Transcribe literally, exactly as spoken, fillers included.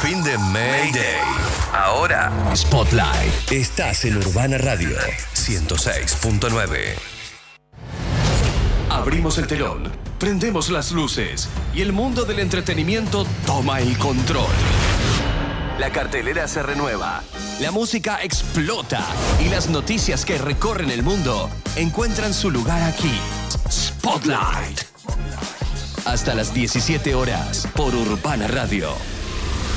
fin de Mayday. Ahora, Spotlight. Estás en Urbana Radio ciento seis punto nueve. Abrimos el telón, prendemos las luces y el mundo del entretenimiento toma el control. La cartelera se renueva, la música explota y las noticias que recorren el mundo encuentran su lugar aquí. Spotlight. Hasta las diecisiete horas por Urbana Radio.